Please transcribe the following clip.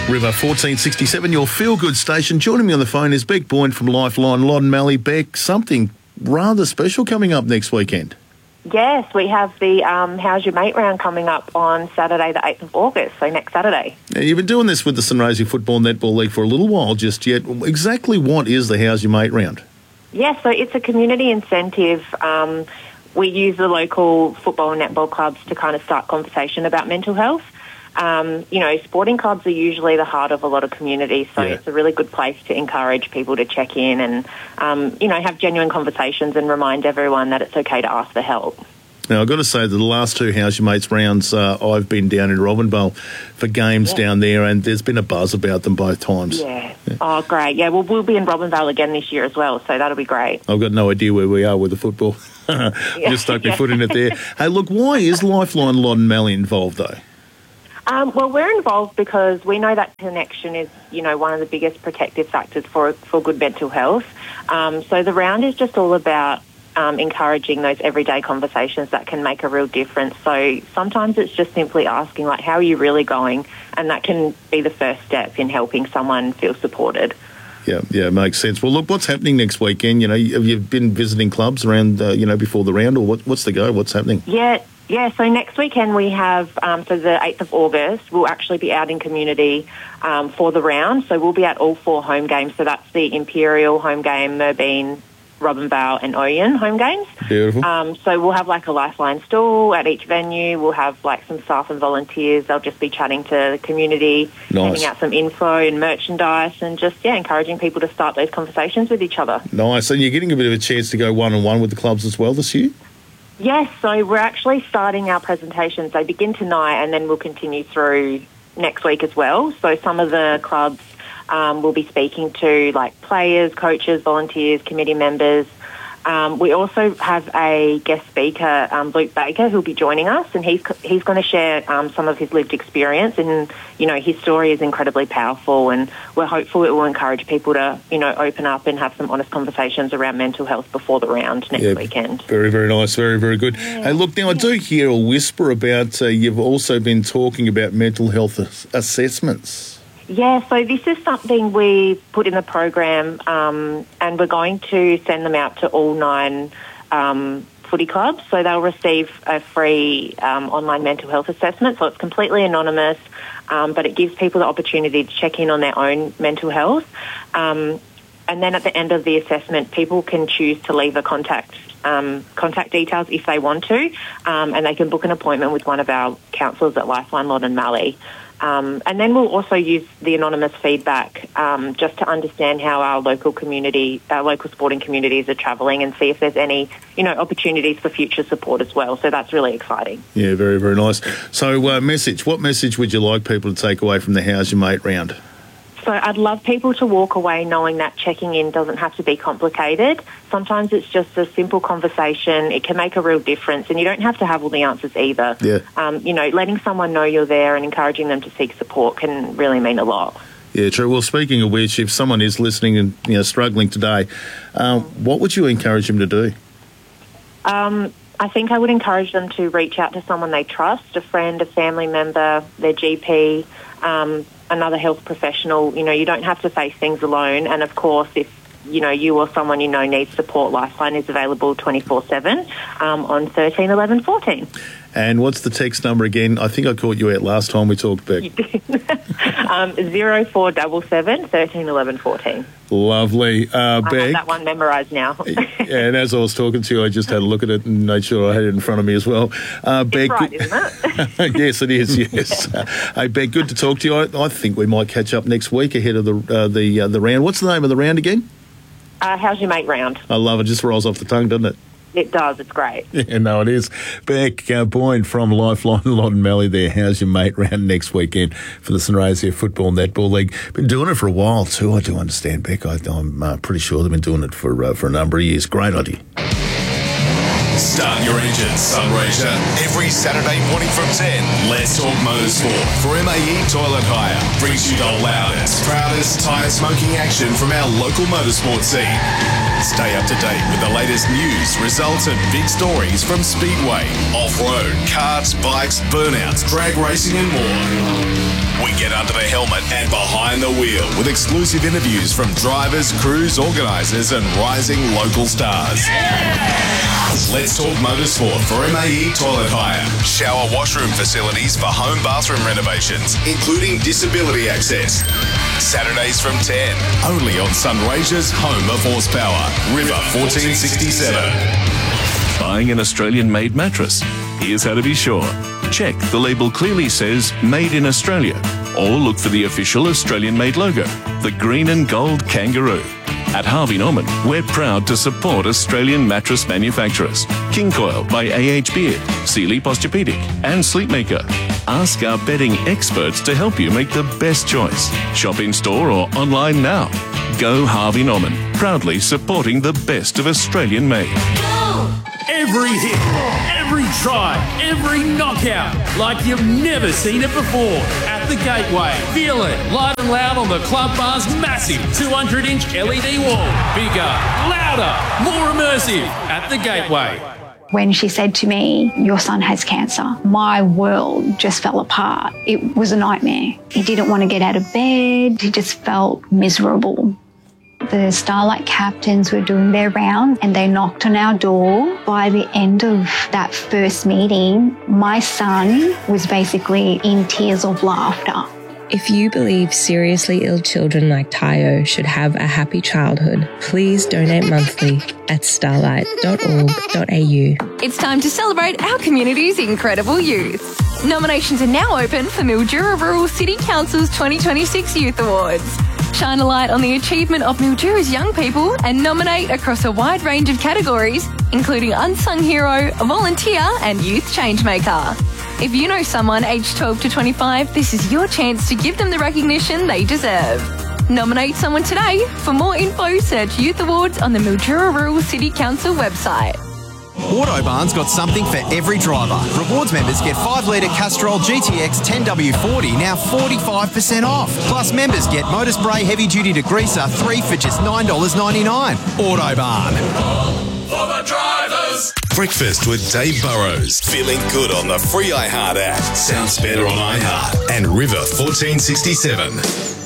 River 1467, your feel-good station. Joining me on the phone is Beck Boyne from Lifeline Loddon Mallee. Beck, something rather special coming up next weekend. Yes, we have the How's Your Mate round coming up on Saturday the 8th of August, so next Saturday. Now, you've been doing this with the Sunraysia Football Netball League for a little while just yet. Exactly what is the How's Your Mate round? Yes, so it's a community incentive. We use the local football and netball clubs to kind of start conversation about mental health. Sporting clubs are usually the heart of a lot of communities, so It's a really good place to encourage people to check in and, have genuine conversations and remind everyone that it's okay to ask for help. Now, I've got to say that the last two How's Your Mates rounds, I've been down in Robinvale for games down there, and there's been a buzz about them both times. Yeah. Oh, great. Yeah, well, we'll be in Robinvale again this year as well, so that'll be great. I've got no idea where we are with the football. Just stuck my foot in it there. Hey, look, why is Lifeline Loddon Mallee involved, though? Well, we're involved because we know that connection is, one of the biggest protective factors for good mental health. So the round is just all about encouraging those everyday conversations that can make a real difference. So sometimes it's just simply asking, how are you really going? And that can be the first step in helping someone feel supported. Yeah, makes sense. Well, look, what's happening next weekend? Have you been visiting clubs around, before the round, or what's the go? What's happening? Yeah, so next weekend we have, so the 8th of August, we'll actually be out in community for the round. So we'll be at all 4 home games. So that's the Imperial home game, Merbeen, Robinvale and Oyen home games. Beautiful. So we'll have a Lifeline stall at each venue. We'll have some staff and volunteers. They'll just be chatting to the community, handing out some info and merchandise and just, encouraging people to start those conversations with each other. Nice. And you're getting a bit of a chance to go one-on-one with the clubs as well this year? Yes, so we're actually starting our presentations. They begin tonight and then we'll continue through next week as well. So some of the clubs we'll be speaking to players, coaches, volunteers, committee members. We also have a guest speaker, Luke Baker, who'll be joining us, and he's going to share some of his lived experience. And his story is incredibly powerful, and we're hopeful it will encourage people to open up and have some honest conversations around mental health before the round next weekend. Very, very nice. Very, very good. Yeah. Hey, look, now I do hear a whisper about you've also been talking about mental health assessments. Yeah, so this is something we put in the program, and we're going to send them out to all 9 footy clubs. So they'll receive a free online mental health assessment. So it's completely anonymous, but it gives people the opportunity to check in on their own mental health. And then at the end of the assessment, people can choose to leave a contact details if they want to, and they can book an appointment with one of our counsellors at Lifeline Loddon Mallee. And then we'll also use the anonymous feedback just to understand how our local sporting communities are travelling and see if there's any, opportunities for future support as well. So that's really exciting. Yeah, very, very nice. So what message would you like people to take away from the How's Your Mate round? So I'd love people to walk away knowing that checking in doesn't have to be complicated. Sometimes it's just a simple conversation. It can make a real difference, and you don't have to have all the answers either. Yeah. Letting someone know you're there and encouraging them to seek support can really mean a lot. Yeah, true. Well, speaking of which, if someone is listening and struggling today, what would you encourage them to do? I think I would encourage them to reach out to someone they trust, a friend, a family member, their GP, another health professional. You don't have to face things alone. And of course, if you or someone needs support, Lifeline is available 24/7 on 13 11 14. And what's the text number again? I think I caught you out last time we talked, Beck. 0477 13 11 14. Lovely. I have Beck, that one memorised now. And as I was talking to you, I just had a look at it and made sure I had it in front of me as well. Beck, it's right, isn't it? Yes, it is, yes. Hey, Beck, good to talk to you. I think we might catch up next week ahead of the round. What's the name of the round again? How's Your Mate round? I love it. Just rolls off the tongue, doesn't it? It does. It's great. Yeah, no, it is. Beck Boyne from Lifeline Loddon Mallee there. How's Your Mate round next weekend for the Sunraysia Football Netball League? Been doing it for a while too. I do understand, Beck. I'm pretty sure they've been doing it for a number of years. Great idea. Start your engines, Sunraysia. Every Saturday morning from 10, let's talk motorsport. For MAE Toilet Hire, brings you the loudest, proudest tyre smoking action from our local motorsport scene. Stay up to date with the latest news, results and big stories from Speedway, off-road, karts, bikes, burnouts, drag racing and more. We get under the helmet and behind the wheel with exclusive interviews from drivers, crews, organisers and rising local stars. Let's talk motorsport for MAE Toilet Hire. Shower washroom facilities for home bathroom renovations, including disability access. Saturdays from 10, only on Sunraysia's home of horsepower, River 1467. Buying an Australian-made mattress? Here's how to be sure. Check the label clearly says Made in Australia, or look for the official Australian-made logo, the green and gold kangaroo. At Harvey Norman, we're proud to support Australian mattress manufacturers. King Coil by AH Beard, Sealy Posturepedic and Sleepmaker. Ask our bedding experts to help you make the best choice. Shop in-store or online now. Go Harvey Norman, proudly supporting the best of Australian-made. Every hit, every try, every knockout, like you've never seen it before. At the Gateway, feel it live and loud on the Club Bar's massive 200-inch LED wall. Bigger, louder, more immersive. At the Gateway. When she said to me, "Your son has cancer," my world just fell apart. It was a nightmare. He didn't want to get out of bed. He just felt miserable. The Starlight captains were doing their rounds and they knocked on our door. By the end of that first meeting, my son was basically in tears of laughter. If you believe seriously ill children like Tayo should have a happy childhood, please donate monthly at starlight.org.au. It's time to celebrate our community's incredible youth. Nominations are now open for Mildura Rural City Council's 2026 Youth Awards. Shine a light on the achievement of Mildura's young people and nominate across a wide range of categories, including Unsung Hero, Volunteer and Youth Changemaker. If you know someone aged 12 to 25, this is your chance to give them the recognition they deserve. Nominate someone today. For more info, search Youth Awards on the Mildura Rural City Council website. Autobarn's got something for every driver. Rewards members get 5-litre Castrol GTX 10W40 now 45% off. Plus members get motor spray heavy duty degreaser 3 for just $9.99. Autobarn. For the drivers. Breakfast with Dave Burrows. Feeling good on the free iHeart app. Sounds better on iHeart. And River 1467.